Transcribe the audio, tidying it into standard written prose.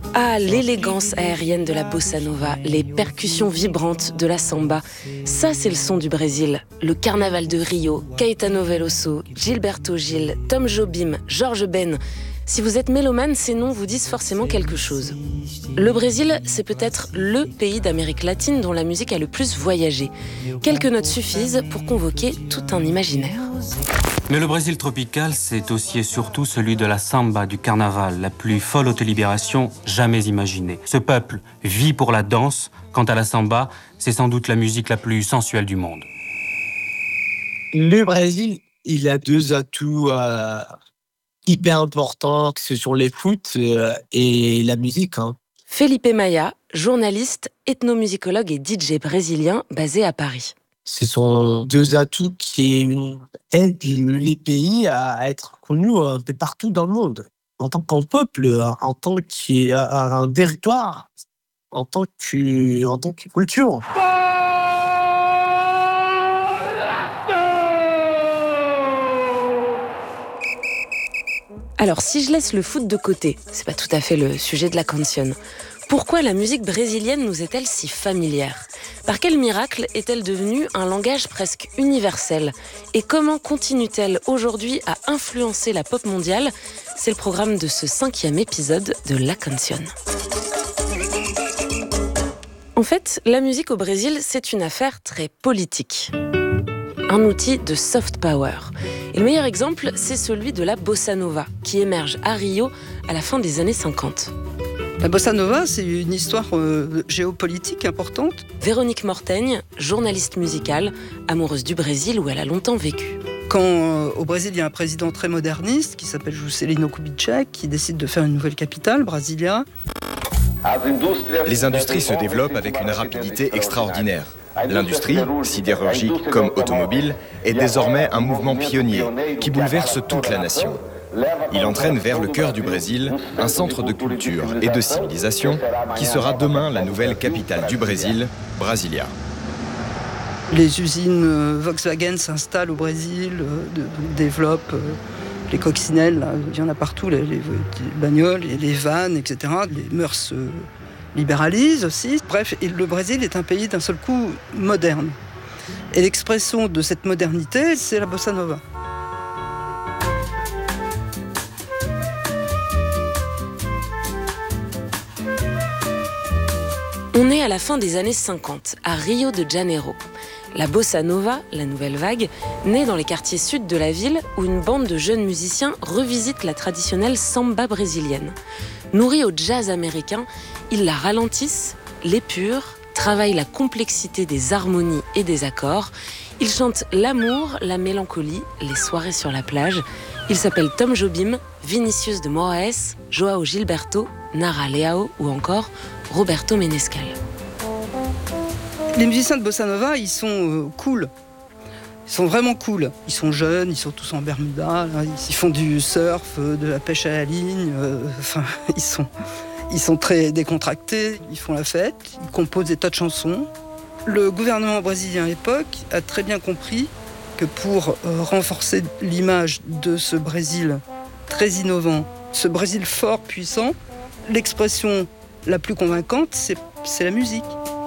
Ah, l'élégance aérienne de la bossa nova, les percussions vibrantes de la samba. Ça, c'est le son du Brésil. Le carnaval de Rio, Caetano Veloso, Gilberto Gil, Tom Jobim, Jorge Ben. Si vous êtes mélomane, ces noms vous disent forcément quelque chose. Le Brésil, c'est peut-être le pays d'Amérique latine dont la musique a le plus voyagé. Quelques notes suffisent pour convoquer tout un imaginaire. Mais le Brésil tropical, c'est aussi et surtout celui de la samba, du carnaval, la plus folle autolibération jamais imaginée. Ce peuple vit pour la danse. Quant à la samba, c'est sans doute la musique la plus sensuelle du monde. Le Brésil, il a deux atouts hyper importants, que ce sont les foot et la musique. Felipe Maia, journaliste, ethnomusicologue et DJ brésilien basé à Paris. Ce sont deux atouts qui aident les pays à être connus un peu partout dans le monde. En tant qu'un peuple, en tant qu'un territoire, en tant que culture. Alors, si je laisse le foot de côté, c'est pas tout à fait le sujet de la canción. Pourquoi la musique brésilienne nous est-elle si familière ? Par quel miracle est-elle devenue un langage presque universel ? Et comment continue-t-elle aujourd'hui à influencer la pop mondiale ? C'est le programme de ce 5e épisode de La Canción. En fait, la musique au Brésil, c'est une affaire très politique. Un outil de soft power. Et le meilleur exemple, c'est celui de la bossa nova, qui émerge à Rio à la fin des années 50. La bossa nova, c'est une histoire géopolitique importante. Véronique Mortaigne, journaliste musicale, amoureuse du Brésil où elle a longtemps vécu. Quand au Brésil, il y a un président très moderniste qui s'appelle Juscelino Kubitschek, qui décide de faire une nouvelle capitale, Brasilia. Les industries se développent avec une rapidité extraordinaire. L'industrie, sidérurgique comme automobile, est désormais un mouvement pionnier qui bouleverse toute la nation. Il entraîne vers le cœur du Brésil un centre de culture et de civilisation qui sera demain la nouvelle capitale du Brésil, Brasilia. Les usines Volkswagen s'installent au Brésil, développent les coccinelles, là, il y en a partout, les bagnoles, les vannes, etc. Les mœurs se libéralisent aussi. Bref, le Brésil est un pays d'un seul coup moderne. Et l'expression de cette modernité, c'est la bossa nova. On est à la fin des années 50, à Rio de Janeiro. La bossa nova, la nouvelle vague, naît dans les quartiers sud de la ville où une bande de jeunes musiciens revisite la traditionnelle samba brésilienne. Nourris au jazz américain, ils la ralentissent, l'épurent, travaillent la complexité des harmonies et des accords. Ils chantent l'amour, la mélancolie, les soirées sur la plage. Ils s'appellent Tom Jobim, Vinicius de Moraes, João Gilberto, Nara Leao ou encore Roberto Menescal. Les musiciens de bossa nova, ils sont cool. Ils sont vraiment cool. Ils sont jeunes, ils sont tous en Bermuda, là, ils font du surf, de la pêche à la ligne. Ils sont très décontractés, ils font la fête, ils composent des tas de chansons. Le gouvernement brésilien à l'époque a très bien compris que pour renforcer l'image de ce Brésil très innovant, ce Brésil fort, puissant, l'expression la plus convaincante, c'est la musique.